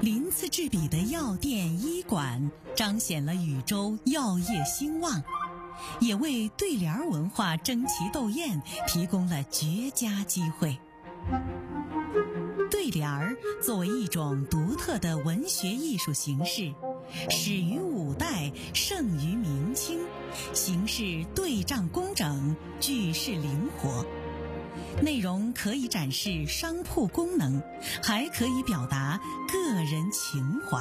鳞次栉比的药店医馆彰显了禹州药业兴旺，也为对联文化争奇斗艳提供了绝佳机会。对联儿作为一种独特的文学艺术形式，始于五代，盛于明清，形式对仗工整，句式灵活，内容可以展示商铺功能，还可以表达个人情怀。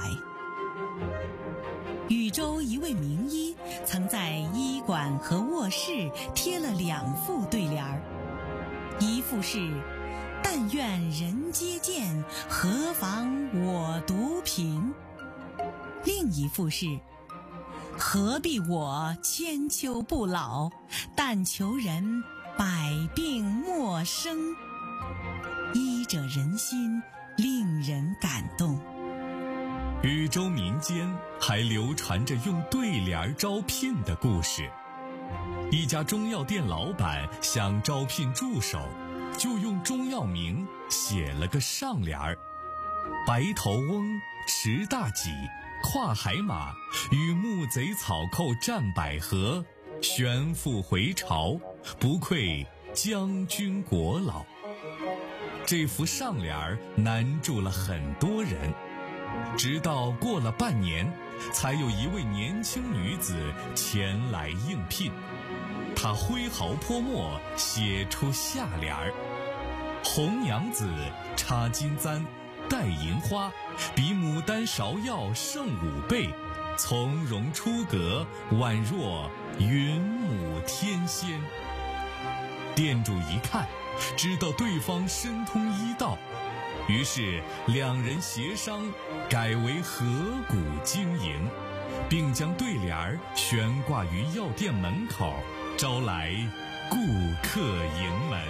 禹州一位名医曾在医馆和卧室贴了2副对联儿，一副是但愿人皆见，何妨我独贫，另一副是何必我千秋不老，但求人百病莫生，医者仁心，令人感动。 禹州民间还流传着用对联招聘的故事。一家中药店老板想招聘助手，就用中药名写了个上联儿：白头翁，持大戟，跨海马，与木贼草寇战百合，旋复回朝，不愧将军国老。这幅上联儿难住了很多人，直到过了半年，才有一位年轻女子前来应聘。她挥毫泼墨，写出下联儿：红娘子，插金簪，戴银花，比牡丹芍药胜5倍，从容出阁，宛若云母天仙。店主一看，知道对方深通医道，于是2人协商改为合股经营，并将对联儿悬挂于药店门口，招来顾客盈门。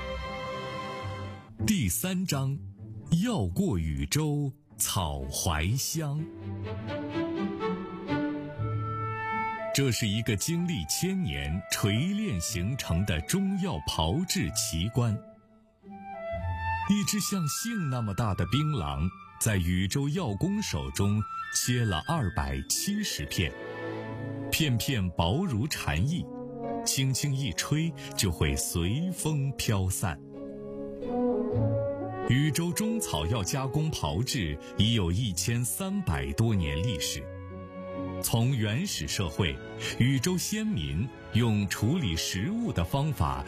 第3章，药过禹州草怀香。这是一个经历1000年锤炼形成的中药炮制奇观。一只像杏那么大的槟榔，在禹州药工手中切了270片，片片薄如蝉翼，轻轻一吹就会随风飘散。禹州中草药加工炮制已有1300多年历史。从原始社会，禹州先民用处理食物的方法